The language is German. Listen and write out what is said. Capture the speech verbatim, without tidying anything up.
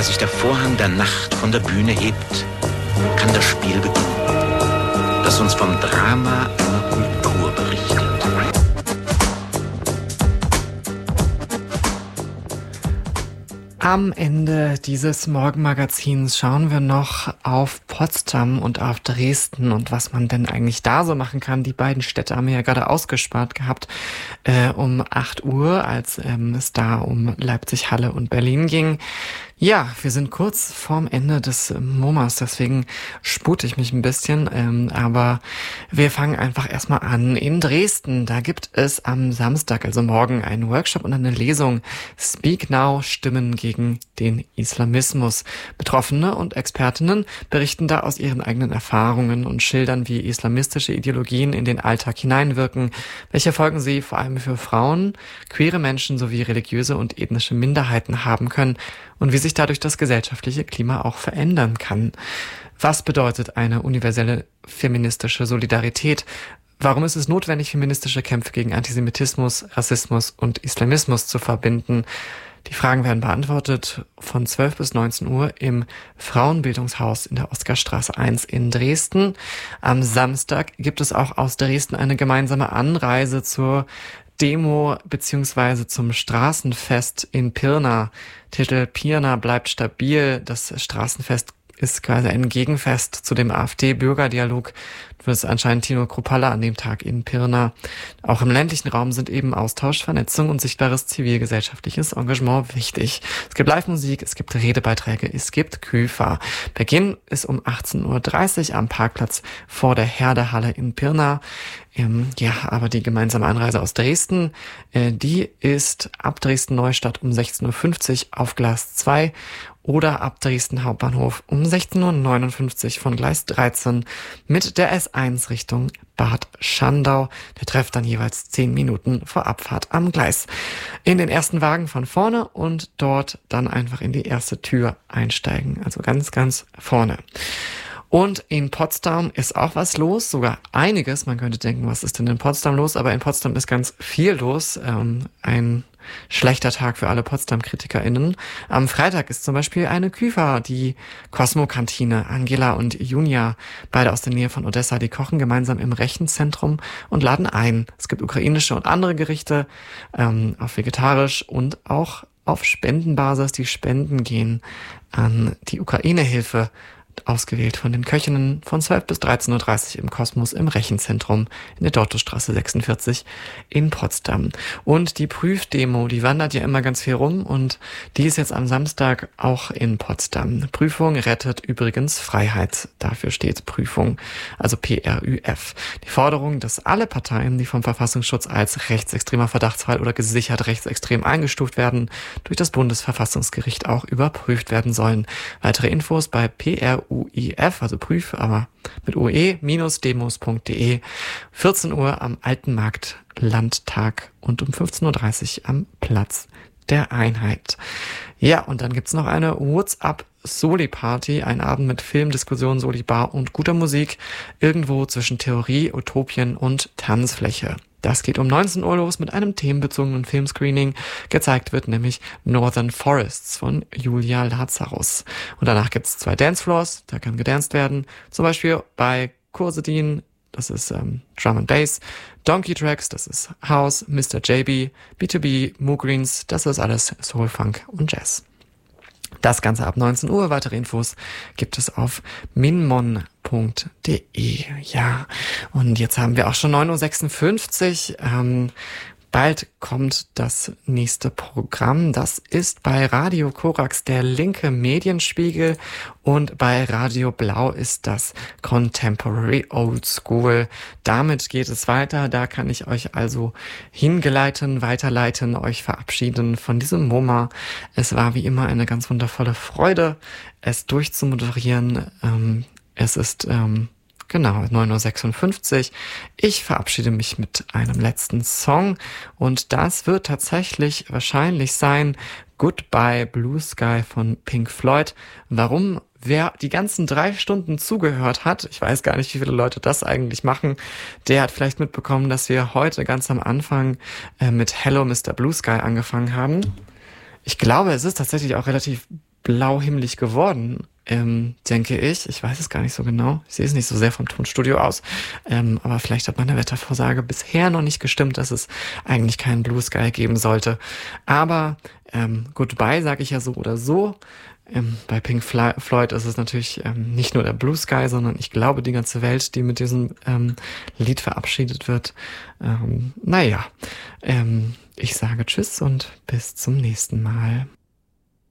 da sich der Vorhang der Nacht von der Bühne hebt, kann das Spiel beginnen, das uns vom Drama einer Kultur berichtet. Am Ende dieses Morgenmagazins schauen wir noch auf Potsdam und auf Dresden und was man denn eigentlich da so machen kann. Die beiden Städte haben wir ja gerade ausgespart gehabt äh, um acht Uhr, als ähm, es da um Leipzig, Halle und Berlin ging. Ja, wir sind kurz vorm Ende des MoMAs, deswegen spute ich mich ein bisschen, ähm, aber wir fangen einfach erstmal an. In Dresden, da gibt es am Samstag, also morgen, einen Workshop und eine Lesung Speak Now, Stimmen gegen den Islamismus. Betroffene und Expertinnen berichten da aus ihren eigenen Erfahrungen und schildern, wie islamistische Ideologien in den Alltag hineinwirken, welche Folgen sie vor allem für Frauen, queere Menschen sowie religiöse und ethnische Minderheiten haben können und wie sich dadurch das gesellschaftliche Klima auch verändern kann. Was bedeutet eine universelle feministische Solidarität? Warum ist es notwendig, feministische Kämpfe gegen Antisemitismus, Rassismus und Islamismus zu verbinden? Die Fragen werden beantwortet von zwölf bis neunzehn Uhr im Frauenbildungshaus in der Oskarstraße eins in Dresden. Am Samstag gibt es auch aus Dresden eine gemeinsame Anreise zur Demo beziehungsweise zum Straßenfest in Pirna. Titel Pirna bleibt stabil. Das Straßenfest ist quasi ein Gegenfest zu dem AfD-Bürgerdialog. Das ist anscheinend Tino Kruppalla an dem Tag in Pirna. Auch im ländlichen Raum sind eben Austausch, Vernetzung und sichtbares zivilgesellschaftliches Engagement wichtig. Es gibt Live-Musik, es gibt Redebeiträge, es gibt Küfer. Beginn ist um achtzehn Uhr dreißig am Parkplatz vor der Herdehalle in Pirna. Ähm, ja, aber die gemeinsame Anreise aus Dresden, äh, die ist ab Dresden-Neustadt um sechzehn Uhr fünfzig auf Gleis zwei oder ab Dresden Hauptbahnhof um sechzehn Uhr neunundfünfzig von Gleis dreizehn mit der S eins Richtung Bad Schandau. Der Treff dann jeweils zehn Minuten vor Abfahrt am Gleis. In den ersten Wagen von vorne und dort dann einfach in die erste Tür einsteigen. Also ganz, ganz vorne. Und in Potsdam ist auch was los, sogar einiges. Man könnte denken, was ist denn in Potsdam los? Aber in Potsdam ist ganz viel los. Ähm, ein schlechter Tag für alle Potsdam-KritikerInnen. Am Freitag ist zum Beispiel eine Küfer, die Cosmo-Kantine. Angela und Junia, beide aus der Nähe von Odessa, die kochen gemeinsam im Rechenzentrum und laden ein. Es gibt ukrainische und andere Gerichte, ähm, auf vegetarisch und auch auf Spendenbasis. Die Spenden gehen an die Ukraine-Hilfe, ausgewählt von den Köchinnen von zwölf bis dreizehn Uhr dreißig im Kosmos im Rechenzentrum in der Dortowstraße sechsundvierzig in Potsdam. Und die Prüfdemo, die wandert ja immer ganz viel rum und die ist jetzt am Samstag auch in Potsdam. Prüfung rettet übrigens Freiheit. Dafür steht Prüfung, also P R Ü F. Die Forderung, dass alle Parteien, die vom Verfassungsschutz als rechtsextremer Verdachtsfall oder gesichert rechtsextrem eingestuft werden, durch das Bundesverfassungsgericht auch überprüft werden sollen. Weitere Infos bei P R U I F, also Prüf, aber mit ue-demos punkt de. vierzehn Uhr am Alten Markt Landtag und um fünfzehn Uhr dreißig am Platz der Einheit. Ja, und dann gibt's noch eine WhatsApp-Soli-Party, ein Abend mit Film, Diskussion, Soli-Bar und guter Musik, irgendwo zwischen Theorie, Utopien und Tanzfläche. Das geht um neunzehn Uhr los mit einem themenbezogenen Filmscreening. Gezeigt wird nämlich Northern Forests von Julia Lazarus. Und danach gibt's zwei Dancefloors, da kann gedanced werden. Zum Beispiel bei Kursedin, das ist ähm, Drum and Bass, Donkey Tracks, das ist House, Mister J B, B zwei B, Moo Greens, das ist alles Soul, Funk und Jazz. Das Ganze ab neunzehn Uhr. Weitere Infos gibt es auf minmon punkt de. Ja, und jetzt haben wir auch schon neun Uhr sechsundfünfzig. Ähm, bald kommt das nächste Programm. Das ist bei Radio Korax der linke Medienspiegel und bei Radio Blau ist das Contemporary Old School. Damit geht es weiter. Da kann ich euch also hingeleiten, weiterleiten, euch verabschieden von diesem MoMA. Es war wie immer eine ganz wundervolle Freude, es durchzumoderieren. Ähm, es ist ähm, Genau, neun Uhr sechsundfünfzig. Ich verabschiede mich mit einem letzten Song und das wird tatsächlich wahrscheinlich sein Goodbye Blue Sky von Pink Floyd. Warum? Wer die ganzen drei Stunden zugehört hat, ich weiß gar nicht, wie viele Leute das eigentlich machen, der hat vielleicht mitbekommen, dass wir heute ganz am Anfang äh, mit Hello Mister Blue Sky angefangen haben. Ich glaube, es ist tatsächlich auch relativ blau-himmelig geworden, ähm, denke ich. Ich weiß es gar nicht so genau. Ich sehe es nicht so sehr vom Tonstudio aus. Ähm, aber vielleicht hat meine Wettervorsage bisher noch nicht gestimmt, dass es eigentlich keinen Blue Sky geben sollte. Aber ähm, Goodbye sage ich ja so oder so. Ähm, bei Pink Floyd ist es natürlich ähm, nicht nur der Blue Sky, sondern ich glaube die ganze Welt, die mit diesem ähm, Lied verabschiedet wird. Ähm, naja, ähm, ich sage Tschüss und bis zum nächsten Mal.